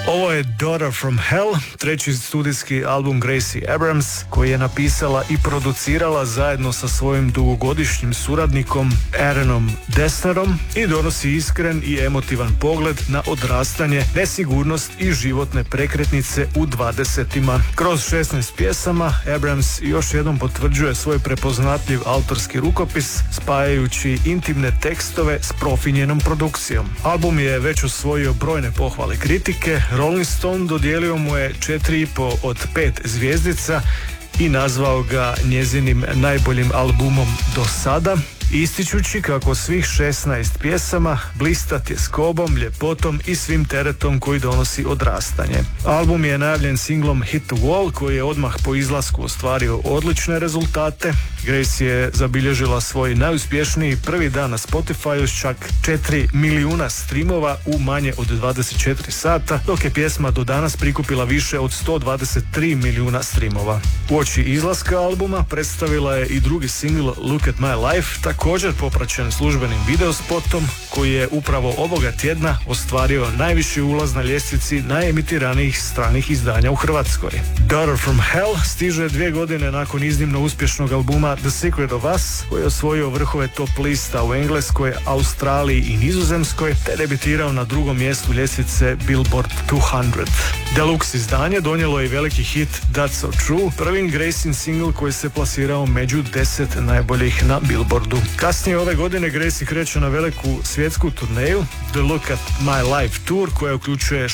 Ovo je Daughter from Hell, treći studijski album Gracie Abrams, koji je napisala i producirala zajedno sa svojim dugogodišnjim suradnikom Aaronom Dessnerom i donosi iskren i emotivan pogled na odrastanje, nesigurnost i životne prekretnice u 20-ima. Kroz 16 pjesama Abrams još jednom potvrđuje svoj prepoznatljiv autorski rukopis, spajajući intimne tekstove s profinjenom produkcijom. Album je već osvojio brojne pohvale kritike. Rolling Stone dodijelio mu je 4,5 od 5 zvjezdica i nazvao ga njezinim najboljim albumom do sada, ističući kako svih 16 pjesama blista tjeskobom, ljepotom i svim teretom koji donosi odrastanje. Album je najavljen singlom Hit the Wall, koji je odmah po izlasku ostvario odlične rezultate. Gracie je zabilježila svoj najuspješniji prvi dan na Spotify s čak 4 milijuna streamova u manje od 24 sata, dok je pjesma do danas prikupila više od 123 milijuna streamova. Uoči izlaska albuma predstavila je i drugi singl Look at My Life, također popraćen službenim videospotom, koji je upravo ovoga tjedna ostvario najviši ulaz na ljestvici najemitiranijih stranih izdanja u Hrvatskoj. Daughter from Hell stiže 2 godine nakon iznimno uspješnog albuma The Secret of Us, koji je osvojio vrhove top lista u Engleskoj, Australiji i Nizozemskoj, te debitirao na 2. mjestu ljestvice Billboard 200. Deluxe izdanje donijelo je veliki hit That's So True, prvim Gracien single koji se plasirao među 10 najboljih na Billboardu. Kasnije ove godine Gracie kreće na veliku svjetsku turneju The Look at My Life Tour, koja uključuje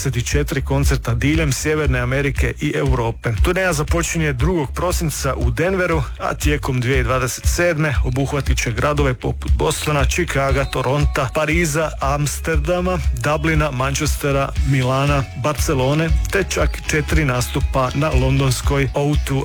64 koncerta diljem Sjeverne Amerike i Europe. Turneja započinje 2. prosinca u Denveru, a tijekom 2027. obuhvatit će gradove poput Bostona, Chicaga, Toronta, Pariza, Amsterdama, Dublina, Manchestera, Milana, Barcelone, te čak 4 nastupa na londonskoj O2